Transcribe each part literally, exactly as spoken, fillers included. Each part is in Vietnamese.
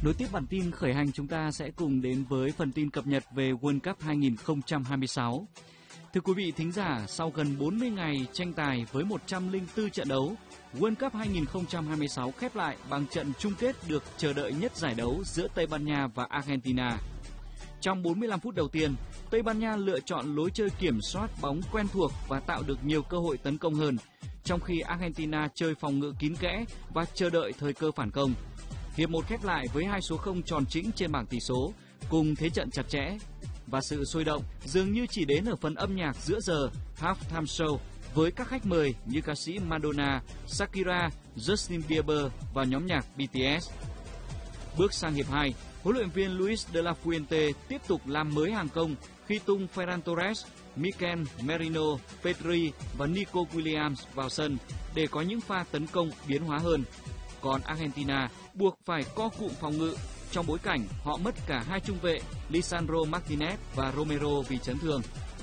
Nối tiếp bản tin khởi hành, chúng ta sẽ cùng đến với phần tin cập nhật về World Cup hai không hai sáu. Thưa quý vị thính giả, sau gần bốn mươi ngày tranh tài với một trăm lẻ bốn trận đấu, World Cup hai không hai sáu khép lại bằng trận chung kết được chờ đợi nhất giải đấu giữa Tây Ban Nha và Argentina. Trong bốn mươi lăm phút đầu tiên, Tây Ban Nha lựa chọn lối chơi kiểm soát bóng quen thuộc và tạo được nhiều cơ hội tấn công hơn, trong khi Argentina chơi phòng ngự kín kẽ và chờ đợi thời cơ phản công. Hiệp một khép lại với hai số không tròn chỉnh trên bảng tỷ số, cùng thế trận chặt chẽ. Và sự sôi động dường như chỉ đến ở phần âm nhạc giữa giờ Halftime Show với các khách mời như ca sĩ Madonna, Shakira, Justin Bieber và nhóm nhạc bê tê ét. Bước sang hiệp hai, huấn luyện viên Luis de la Fuente tiếp tục làm mới hàng công khi tung Ferran Torres, Mikel Merino, Pedri và Nico Williams vào sân để có những pha tấn công biến hóa hơn. Còn Argentina buộc phải co cụm phòng ngự trong bối cảnh họ mất cả hai trung vệ Lisandro Martinez và Romero vì chấn thương.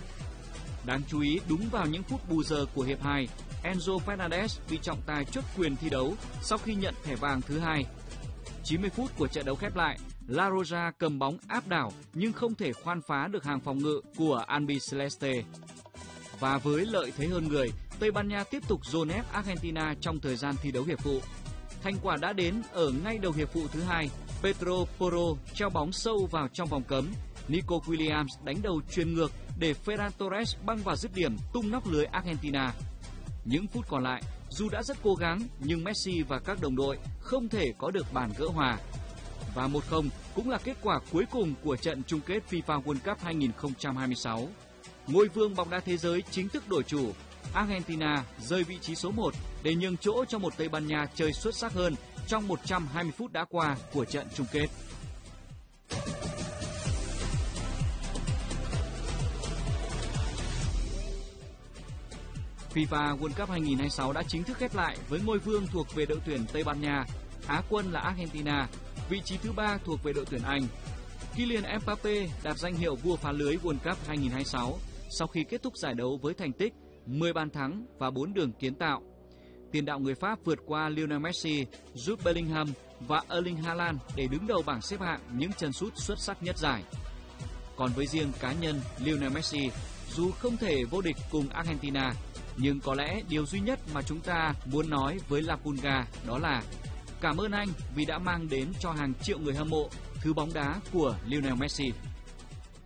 Đáng chú ý, đúng vào những phút bù giờ của hiệp hai, Enzo Fernandez bị trọng tài truất quyền thi đấu sau khi nhận thẻ vàng thứ hai. chín mươi phút của trận đấu khép lại, La Roja cầm bóng áp đảo nhưng không thể khoan phá được hàng phòng ngự của Albiceleste. Và với lợi thế hơn người, Tây Ban Nha tiếp tục dồn ép Argentina trong thời gian thi đấu hiệp phụ. Thành quả đã đến ở ngay đầu hiệp phụ thứ hai, Pedro Porro treo bóng sâu vào trong vòng cấm, Nico Williams đánh đầu chuyền ngược để Ferran Torres băng vào dứt điểm tung nóc lưới Argentina. Những phút còn lại, dù đã rất cố gắng nhưng Messi và các đồng đội không thể có được bàn gỡ hòa. Và một không cũng là kết quả cuối cùng của trận chung kết FIFA World Cup hai không hai sáu. Ngôi vương bóng đá thế giới chính thức đổi chủ. Argentina rơi vị trí số một để nhường chỗ cho một Tây Ban Nha chơi xuất sắc hơn trong một trăm hai mươi phút đã qua của trận chung kết. FIFA World Cup hai không hai sáu đã chính thức khép lại với ngôi vương thuộc về đội tuyển Tây Ban Nha, Á quân là Argentina, vị trí thứ ba thuộc về đội tuyển Anh. Kylian Mbappe đạt danh hiệu vua phá lưới World Cup hai không hai sáu sau khi kết thúc giải đấu với thành tích mười bàn thắng và bốn đường kiến tạo. Tiền đạo người Pháp vượt qua Lionel Messi, Jude Bellingham và Erling Haaland để đứng đầu bảng xếp hạng những chân sút xuất sắc nhất giải. Còn với riêng cá nhân Lionel Messi, dù không thể vô địch cùng Argentina, nhưng có lẽ điều duy nhất mà chúng ta muốn nói với La Pulga đó là cảm ơn anh vì đã mang đến cho hàng triệu người hâm mộ thứ bóng đá của Lionel Messi.